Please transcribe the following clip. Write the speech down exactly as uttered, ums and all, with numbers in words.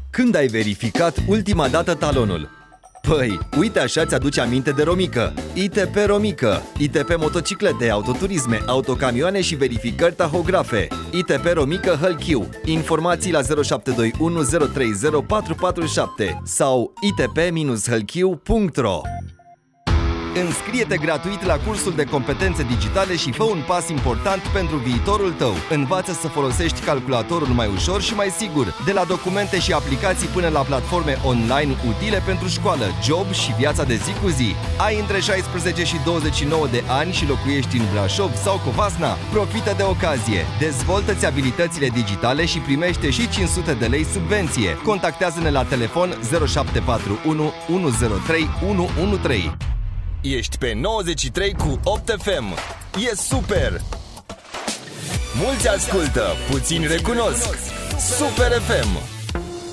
Când ai verificat ultima dată talonul? Păi, uite așa ți-aduce aminte de Romică. I T P Romică. I T P motociclete, autoturisme, autocamioane și verificări tahografe. I T P Romică Hălchiu. Informații la zero șapte doi unu zero trei zero patru patru șapte sau i t p hălchiu punct r o. Înscrie-te gratuit la cursul de competențe digitale și fă un pas important pentru viitorul tău. Învață să folosești calculatorul mai ușor și mai sigur, de la documente și aplicații până la platforme online utile pentru școală, job și viața de zi cu zi. Ai între șaisprezece și douăzeci și nouă de ani și locuiești în Brașov sau Covasna? Profită de ocazie! Dezvoltă-ți abilitățile digitale și primește și cinci sute de lei subvenție. Contactează-ne la telefon zero șapte patru unu unu zero trei unu unu trei. Ești pe nouăzeci și trei cu opt F M. E super! Mulți ascultă, puțini recunosc. Super F M.